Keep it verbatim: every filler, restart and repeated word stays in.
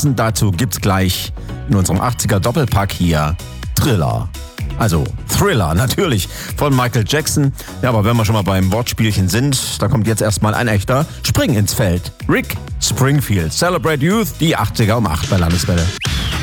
Passend dazu gibt's gleich in unserem achtziger Doppelpack hier Thriller. Also Thriller, natürlich, von Michael Jackson. Ja, aber wenn wir schon mal beim Wortspielchen sind, da kommt jetzt erstmal ein echter Spring ins Feld. Rick Springfield, Celebrate Youth, die achtziger um acht bei Landeswelle.